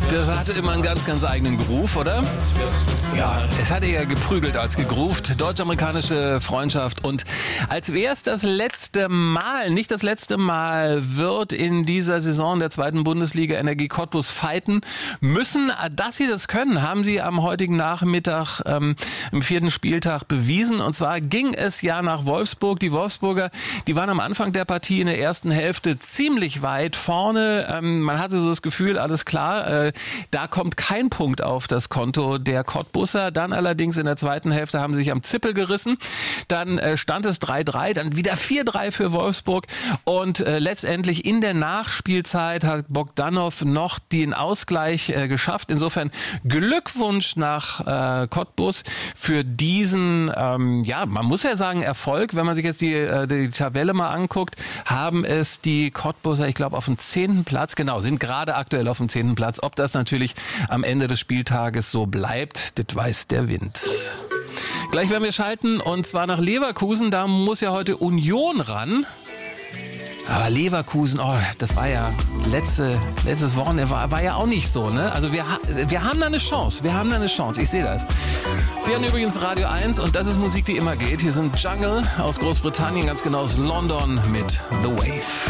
Das hatte immer einen ganz, ganz eigenen Groove, oder? Ja, es hat eher geprügelt als gegroovt. Deutsch-amerikanische Freundschaft. Und als wäre es das letzte Mal, nicht das letzte Mal, wird in dieser Saison der 2. Bundesliga Energie Cottbus fighten müssen. Dass sie das können, haben sie am heutigen Nachmittag im 4. Spieltag bewiesen. Und zwar ging es ja nach Wolfsburg. Die Wolfsburger, die waren am Anfang der Partie in der ersten Hälfte ziemlich weit vorne. Man hatte so das Gefühl, alles klar, da kommt kein Punkt auf das Konto der Cottbusser. Dann allerdings in der zweiten Hälfte haben sie sich am Zippel gerissen. Dann stand es 3-3, dann wieder 4-3 für Wolfsburg. Und letztendlich in der Nachspielzeit hat Bogdanov noch den Ausgleich geschafft. Insofern Glückwunsch nach Cottbus für diesen, man muss ja sagen, Erfolg. Wenn man sich jetzt die Tabelle mal anguckt, haben es die Cottbusser, ich glaube, auf dem 10. Platz, genau, sind gerade aktuell auf dem 10. Platz. Ob das natürlich am Ende des Spieltages so bleibt, das weiß der Wind. Gleich werden wir schalten und zwar nach Leverkusen. Da muss ja heute Union ran. Aber Leverkusen, das war ja letztes Wochenende war ja auch nicht so, ne? Also wir haben da eine Chance. Ich sehe das. Sie haben übrigens Radio 1 und das ist Musik, die immer geht. Hier sind Jungle aus Großbritannien, ganz genau aus London mit The Wave.